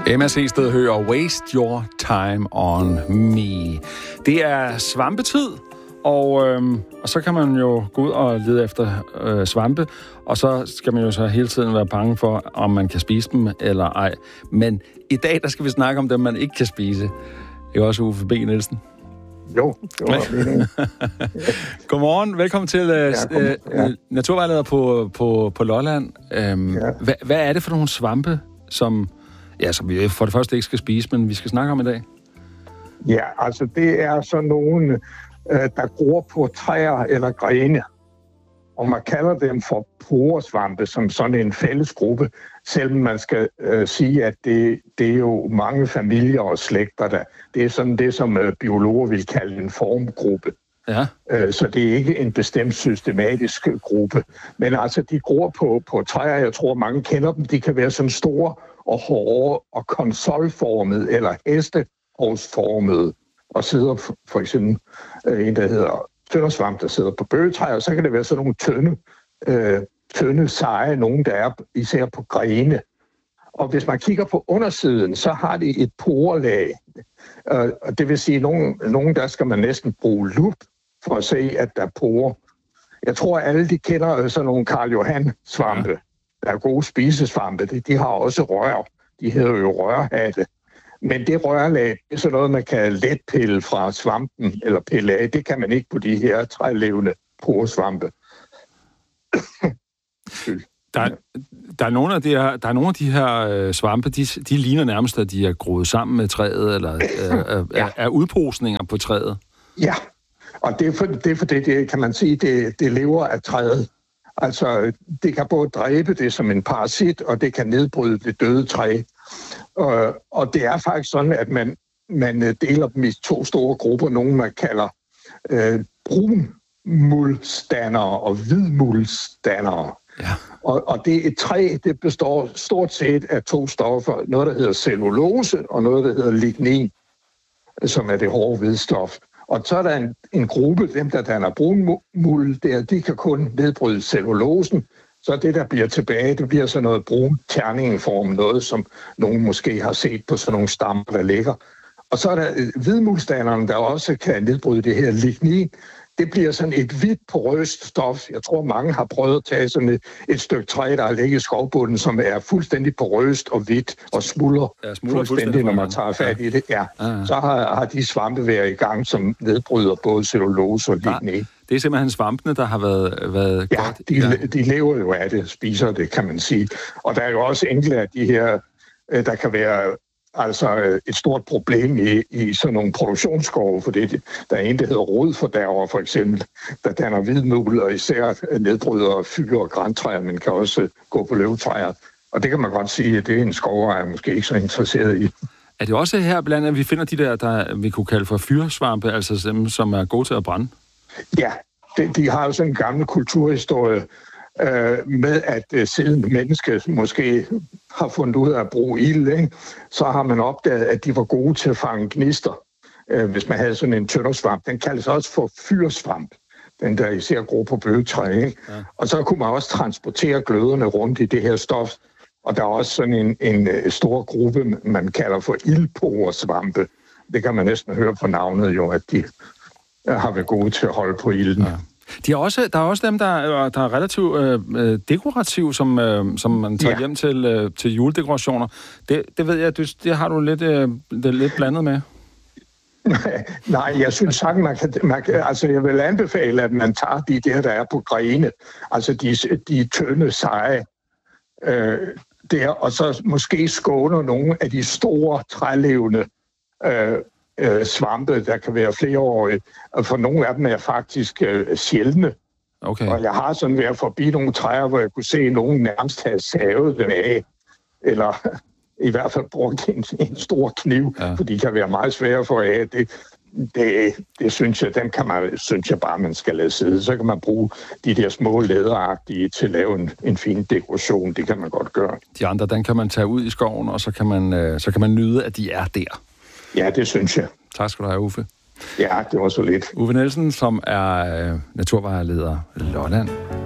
Emma Seested hører Waste Your Time on Me. Det er svampetid, og så kan man jo gå ud og lede efter svampe, og så skal man jo så hele tiden være bange for, om man kan spise dem eller ej. Men i dag, der skal vi snakke om dem, man ikke kan spise. Det er også Uffe B. Nielsen. Jo, det var meningen. Godmorgen, velkommen til naturvejleder på Lolland. Hvad er det for nogle svampe, som vi for det første ikke skal spise, men vi skal snakke om i dag? Ja, altså det er så nogle, der gror på træer eller grene. Og man kalder dem for poresvampe, som sådan en fællesgruppe, selvom man skal sige, at det er jo mange familier og slægter, der. Det er sådan det, som biologer vil kalde en formgruppe. Ja. Så det er ikke en bestemt systematisk gruppe. Men altså, de gror på træer, jeg tror, mange kender dem. De kan være sådan store og hårde og konsolformede eller hestehovsformede og sidder for eksempel en, der hedder tøndersvamp, der sidder på bøgetræer, og så kan det være sådan nogle tynde, seje, nogen der er især på grene. Og hvis man kigger på undersiden, så har de et porelag. Og det vil sige, nogen der skal man næsten bruge lup for at se, at der er porer. Jeg tror, at alle de kender sådan nogle Karl Johan-svampe. Der er gode spisesvampe. De har også rør. De hedder jo rørhatte. Men det rørlag, det er sådan noget, man kan let pille fra svampen eller pille af. Det kan man ikke på de her trælevende poresvampe. Der er nogle af de her svampe, de ligner nærmest, at de er groet sammen med træet, eller er udposninger på træet. Ja, og det er for det kan man sige, det lever af træet. Altså, det kan både dræbe det som en parasit, og det kan nedbryde det døde træ. Og det er faktisk sådan, at man deler dem i to store grupper. Nogle, man kalder brunmuldstandere og hvidmuldstandere. Ja. Og det er et træ, det består stort set af to stoffer. Noget, der hedder cellulose, og noget, der hedder lignin, som er det hårde hvidstof. Og så er der en gruppe, dem der danner brunmuld, de kan kun nedbryde cellulosen. Så det, der bliver tilbage, det bliver sådan noget brun terningeform, noget som nogen måske har set på sådan nogle stammer, der ligger. Og så er der hvidmuldstanderne, der også kan nedbryde det her lignin. Det bliver sådan et hvidt porøst stof. Jeg tror, mange har prøvet at tage sådan et stykke træ, der har ligget i skovbunden, som er fuldstændig porøst og hvidt og smuldrer fuldstændig, når man tager fat i det. Ja. Så har de svampe været i gang, som nedbryder både cellulose og lignin. Det er simpelthen svampene, der har været godt. De lever jo af det, spiser det, kan man sige. Og der er jo også enkelte af de her, der kan være altså et stort problem i sådan nogle produktionsskove, for der er en, der hedder rodfordærver, for eksempel, der danner hvidmuld og især nedbryder fyre og grantræer, men kan også gå på løvtræer. Og det kan man godt sige, at det er en skovejer måske ikke så interesseret i. Er det også her blandt andet, at vi finder de der vi kunne kalde for fyrsvampe, altså dem, som er gode til at brænde? Ja, de har jo sådan en gammel kulturhistorie med, at siden mennesket måske har fundet ud af at bruge ild, ikke? Så har man opdaget, at de var gode til at fange gnister. Hvis man havde sådan en tøndersvamp, den kaldes også for fyrsvamp, den der især gror på bøgetræ, ikke? Ja. Og så kunne man også transportere gløderne rundt i det her stof. Og der er også sådan en stor gruppe, man kalder for ildporesvampe. Det kan man næsten høre på navnet jo, at de har været gode til at holde på ilden. Ja. Der er også dem, der er relativt dekorativ, som man tager hjem til juledekorationer. Det ved jeg, det har du lidt blandet med. Nej, jeg synes sagtens, altså jeg vil anbefale, at man tager de der er på grene, altså de tynde, seje, der, og så måske skåner nogle af de store trælevende svampe, der kan være flereårige. For nogle af dem er faktisk sjældne. Okay. Og jeg har sådan været forbi nogle træer, hvor jeg kunne se, at nogen nærmest havde savet dem af, eller i hvert fald brugt en stor kniv, for de kan være meget svære for af. Det synes jeg, synes jeg bare, man skal lade sidde. Så kan man bruge de der små læderagtige til at lave en fin dekoration. Det kan man godt gøre. De andre, den kan man tage ud i skoven, og så kan man nyde, at de er der. Ja, det synes jeg. Tak skal du have, Uffe. Ja, det var så lidt. Uffe Nielsen, som er naturvejleder Lolland.